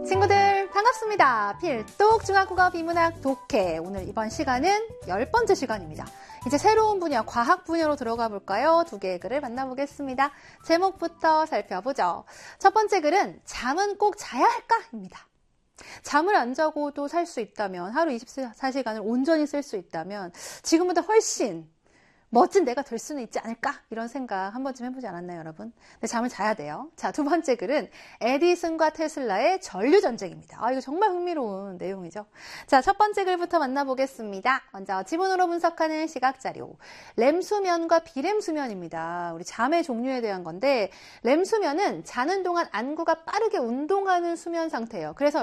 친구들 반갑습니다. 필독 중학국어 비문학 독해. 오늘 이번 시간은 10번째 시간입니다. 이제 새로운 분야, 과학 분야로 들어가 볼까요? 두 개의 글을 만나보겠습니다. 제목부터 살펴보죠. 첫 번째 글은 잠은 꼭 자야 할까? 입니다. 잠을 안 자고도 살 수 있다면, 하루 24시간을 온전히 쓸 수 있다면 지금보다 훨씬 멋진 내가 될 수는 있지 않을까? 이런 생각 한 번쯤 해보지 않았나요, 여러분? 근데 잠을 자야 돼요. 자, 두 번째 글은 에디슨과 테슬라의 전류전쟁입니다. 이거 정말 흥미로운 내용이죠. 자, 첫 번째 글부터 만나보겠습니다. 먼저 지문으로 분석하는 시각자료. 램수면과 비램수면입니다. 우리 잠의 종류에 대한 건데, 램수면은 자는 동안 안구가 빠르게 운동하는 수면 상태예요. 그래서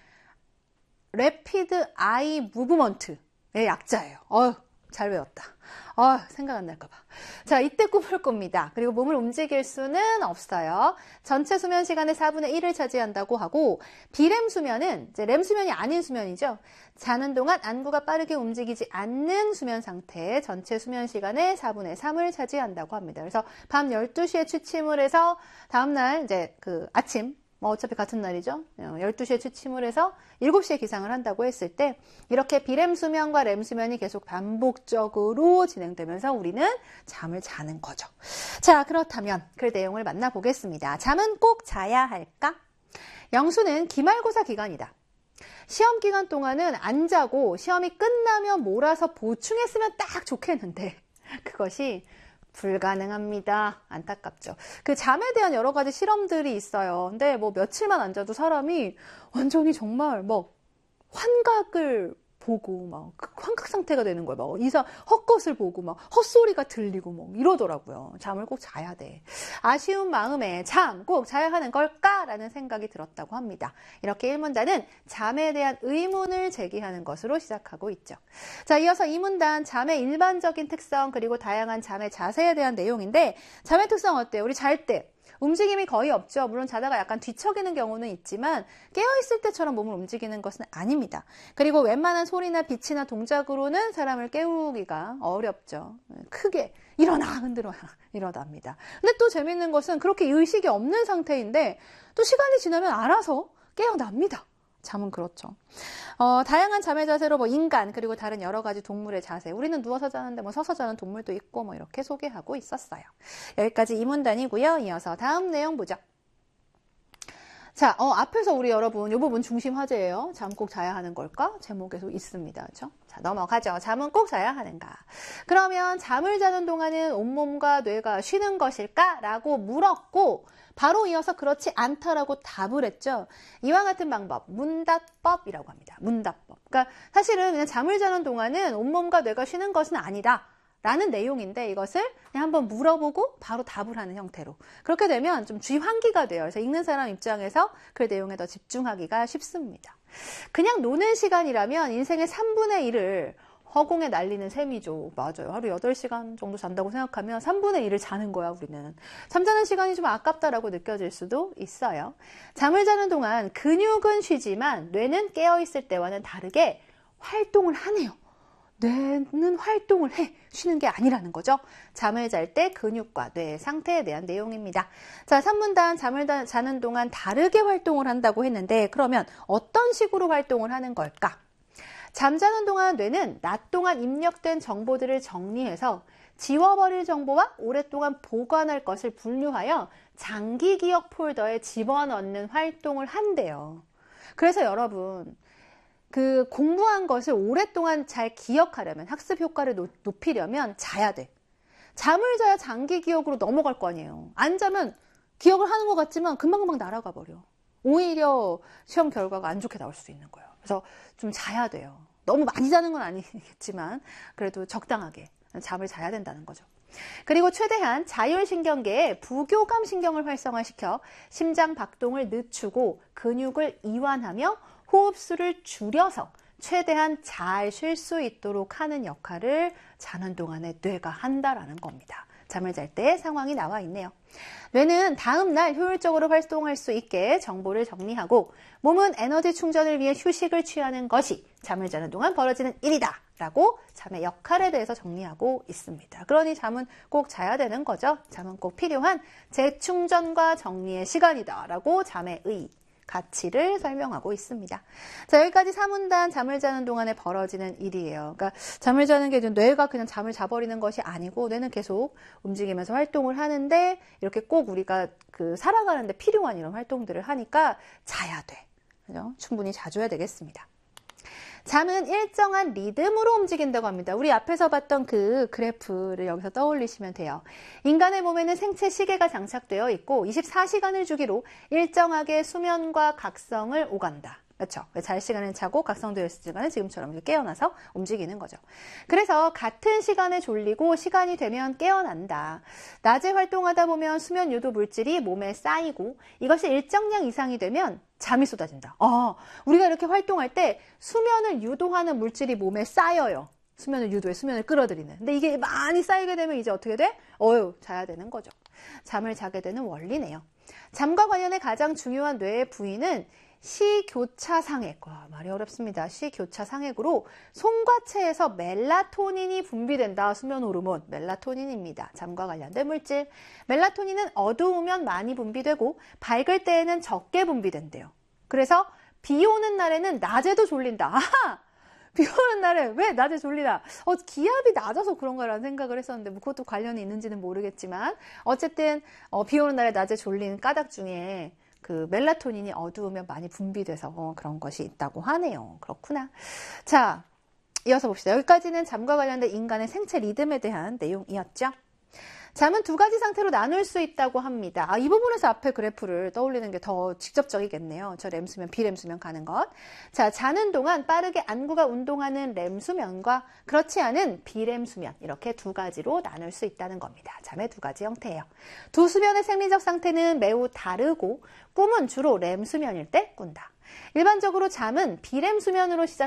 Rapid Eye Movement의 약자예요. 잘 외웠다. 생각 안 날까봐. 자, 이때 꿈을 꿉니다. 그리고 몸을 움직일 수는 없어요. 전체 수면 시간의 4분의 1을 차지한다고 하고, 비렘 수면은 이제 렘 수면이 아닌 수면이죠. 자는 동안 안구가 빠르게 움직이지 않는 수면 상태, 전체 수면 시간의 4분의 3을 차지한다고 합니다. 그래서 밤 12시에 취침을 해서 다음날 이제 아침, 어차피 같은 날이죠. 12시에 취침을 해서 7시에 기상을 한다고 했을 때 이렇게 비렘 수면과 렘 수면이 계속 반복적으로 진행되면서 우리는 잠을 자는 거죠. 자, 그렇다면 그 내용을 만나보겠습니다. 잠은 꼭 자야 할까? 영수는 기말고사 기간이다. 시험 기간 동안은 안 자고 시험이 끝나면 몰아서 보충했으면 딱 좋겠는데 그것이 불가능합니다. 안타깝죠. 그 잠에 대한 여러 가지 실험들이 있어요. 근데 며칠만 안 자도 사람이 완전히 정말 환각을 보고 환각 상태가 되는 거예요. 이상 헛것을 보고 헛소리가 들리고 이러더라고요. 잠을 꼭 자야 돼. 아쉬운 마음에 잠 꼭 자야 하는 걸까라는 생각이 들었다고 합니다. 이렇게 1문단은 잠에 대한 의문을 제기하는 것으로 시작하고 있죠. 자, 이어서 2문단 잠의 일반적인 특성 그리고 다양한 잠의 자세에 대한 내용인데, 잠의 특성 어때요? 우리 잘 때 움직임이 거의 없죠. 물론 자다가 약간 뒤척이는 경우는 있지만 깨어있을 때처럼 몸을 움직이는 것은 아닙니다. 그리고 웬만한 소리나 빛이나 동작으로는 사람을 깨우기가 어렵죠. 크게 일어나 흔들어야 이러답니다. 근데 또 재밌는 것은 그렇게 의식이 없는 상태인데 또 시간이 지나면 알아서 깨어납니다. 잠은 그렇죠. 다양한 잠의 자세로 인간 그리고 다른 여러 가지 동물의 자세, 우리는 누워서 자는데 서서 자는 동물도 있고 이렇게 소개하고 있었어요. 여기까지 이 문단이고요. 이어서 다음 내용 보죠. 자, 앞에서 우리 여러분 이 부분 중심 화제예요. 잠 꼭 자야 하는 걸까? 제목에서 있습니다. 그렇죠? 자, 넘어가죠. 잠은 꼭 자야 하는가? 그러면 잠을 자는 동안은 온몸과 뇌가 쉬는 것일까? 라고 물었고 바로 이어서 그렇지 않다라고 답을 했죠. 이와 같은 방법, 문답법이라고 합니다. 문답법. 그러니까 사실은 그냥 잠을 자는 동안은 온몸과 뇌가 쉬는 것은 아니다 라는 내용인데, 이것을 그냥 한번 물어보고 바로 답을 하는 형태로. 그렇게 되면 좀 주의 환기가 돼요. 그래서 읽는 사람 입장에서 그 내용에 더 집중하기가 쉽습니다. 그냥 노는 시간이라면 인생의 3분의 1을 허공에 날리는 셈이죠. 맞아요. 하루 8시간 정도 잔다고 생각하면 3분의 1을 자는 거야, 우리는. 잠자는 시간이 좀 아깝다라고 느껴질 수도 있어요. 잠을 자는 동안 근육은 쉬지만 뇌는 깨어있을 때와는 다르게 활동을 하네요. 뇌는 활동을 해. 쉬는 게 아니라는 거죠. 잠을 잘 때 근육과 뇌의 상태에 대한 내용입니다. 자, 3문단 잠을 자는 동안 다르게 활동을 한다고 했는데, 그러면 어떤 식으로 활동을 하는 걸까? 잠자는 동안 뇌는 낮 동안 입력된 정보들을 정리해서 지워버릴 정보와 오랫동안 보관할 것을 분류하여 장기 기억 폴더에 집어넣는 활동을 한대요. 그래서 여러분, 공부한 것을 오랫동안 잘 기억하려면, 학습 효과를 높이려면 자야 돼. 잠을 자야 장기 기억으로 넘어갈 거 아니에요. 안 자면 기억을 하는 것 같지만 금방금방 날아가 버려. 오히려 시험 결과가 안 좋게 나올 수 있는 거예요. 그래서 좀 자야 돼요. 너무 많이 자는 건 아니겠지만 그래도 적당하게 잠을 자야 된다는 거죠. 그리고 최대한 자율신경계의 부교감 신경을 활성화시켜 심장 박동을 늦추고 근육을 이완하며 호흡수를 줄여서 최대한 잘 쉴 수 있도록 하는 역할을 자는 동안에 뇌가 한다라는 겁니다. 잠을 잘 때 상황이 나와 있네요. 뇌는 다음날 효율적으로 활동할 수 있게 정보를 정리하고 몸은 에너지 충전을 위해 휴식을 취하는 것이 잠을 자는 동안 벌어지는 일이다 라고 잠의 역할에 대해서 정리하고 있습니다. 그러니 잠은 꼭 자야 되는 거죠. 잠은 꼭 필요한 재충전과 정리의 시간이다 라고 잠의 가치를 설명하고 있습니다. 자, 여기까지 3문단 잠을 자는 동안에 벌어지는 일이에요. 그러니까 잠을 자는 게 뇌가 그냥 잠을 자버리는 것이 아니고 뇌는 계속 움직이면서 활동을 하는데 이렇게 꼭 우리가 살아가는데 필요한 이런 활동들을 하니까 자야 돼. 그죠? 충분히 자줘야 되겠습니다. 잠은 일정한 리듬으로 움직인다고 합니다. 우리 앞에서 봤던 그 그래프를 여기서 떠올리시면 돼요. 인간의 몸에는 생체 시계가 장착되어 있고 24시간을 주기로 일정하게 수면과 각성을 오간다. 그렇죠? 잘 시간을 자고 각성되어 있을 시간은 지금처럼 깨어나서 움직이는 거죠. 그래서 같은 시간에 졸리고 시간이 되면 깨어난다. 낮에 활동하다 보면 수면 유도 물질이 몸에 쌓이고 이것이 일정량 이상이 되면 잠이 쏟아진다. 우리가 이렇게 활동할 때 수면을 유도하는 물질이 몸에 쌓여요. 수면을 유도해 수면을 끌어들이는. 근데 이게 많이 쌓이게 되면 이제 어떻게 돼? 자야 되는 거죠. 잠을 자게 되는 원리네요. 잠과 관련해 가장 중요한 뇌의 부위는 시교차상액. 말이 어렵습니다. 시교차상액으로 송과체에서 멜라토닌이 분비된다. 수면 호르몬 멜라토닌입니다. 잠과 관련된 물질. 멜라토닌은 어두우면 많이 분비되고 밝을 때에는 적게 분비된대요. 그래서 비 오는 날에는 낮에도 졸린다. 아하! 비 오는 날에 왜 낮에 졸리나? 기압이 낮아서 그런가라는 생각을 했었는데 그것도 관련이 있는지는 모르겠지만 어쨌든 비 오는 날에 낮에 졸리는 까닭 중에 멜라토닌이 어두우면 많이 분비돼서 그런 것이 있다고 하네요. 그렇구나. 자, 이어서 봅시다. 여기까지는 잠과 관련된 인간의 생체 리듬에 대한 내용이었죠. 잠은 두 가지 상태로 나눌 수 있다고 합니다. 이 부분에서 앞에 그래프를 떠올리는 게 더 직접적이겠네요. 저 렘수면, 비렘수면 가는 것. 자, 자는 동안 빠르게 안구가 운동하는 렘수면과 그렇지 않은 비렘수면 이렇게 두 가지로 나눌 수 있다는 겁니다. 잠의 두 가지 형태예요. 두 수면의 생리적 상태는 매우 다르고 꿈은 주로 렘수면일 때 꾼다. 일반적으로 잠은 비렘수면으로 시작